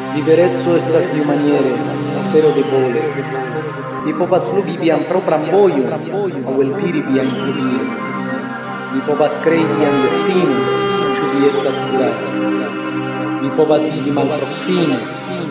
Diverezzo estas tiu maniere, afero de vole. Vi povas flugi vian propran vojon, aŭ eltiri vian flugiron. Vi povas krei vian destinon, ĉu vi estas kurata. Vi povas vivi malproksime,